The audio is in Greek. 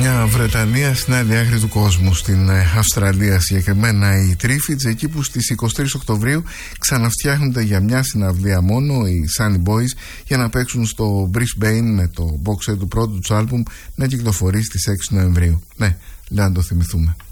Μια Βρετανία στην άλλη άκρη του κόσμου, στην Αυστραλία συγκεκριμένα, οι Triffids, εκεί που στις 23 Οκτωβρίου ξαναφτιάχνονται για μια συναυλία μόνο οι Sunny Boys για να παίξουν στο Brisbane με το box set του πρώτου τους άλμπουμ να κυκλοφορεί στις 6 Νοεμβρίου. Ναι, λέω να το θυμηθούμε.